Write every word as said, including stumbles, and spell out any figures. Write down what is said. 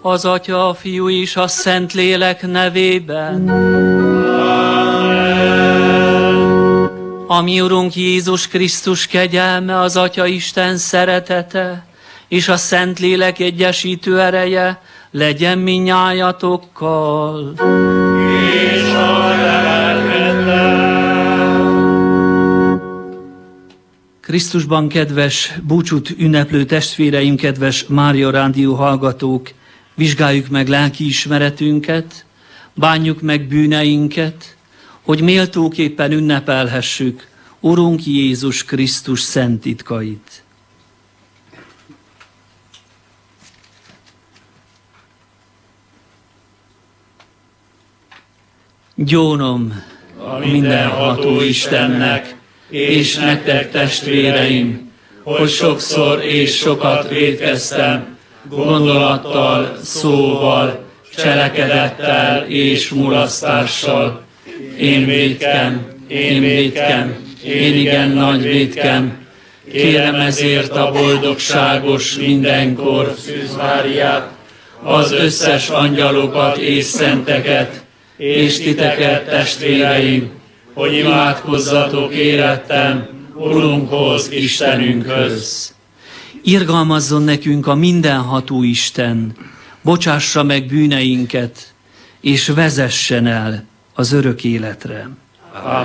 az Atya, a Fiú és a Szentlélek nevében. A mi Urunk Jézus Krisztus kegyelme, az Atya Isten szeretete és a Szentlélek egyesítő ereje legyen minnyájatokkal. És a Krisztusban kedves búcsút ünneplő testvéreim, kedves Mária Rádió hallgatók, vizsgáljuk meg lelkiismeretünket, bánjuk meg bűneinket, hogy méltóképpen ünnepelhessük Urunk Jézus Krisztus szent titkait. Gyónom a mindenható Istennek, és nektek testvéreim, hogy sokszor és sokat vétkeztem, gondolattal, szóval, cselekedettel és mulasztással. Én vétkem, én vétkem, én igen nagy vétkem. Kérem ezért a boldogságos mindenkor Szűz Máriát, az összes angyalokat és szenteket, és titeket, testvéreim, hogy imádkozzatok érettem Urunkhoz, Istenünkhöz. Irgalmazzon nekünk a mindenható Isten, bocsássa meg bűneinket, és vezessen el az örök életre.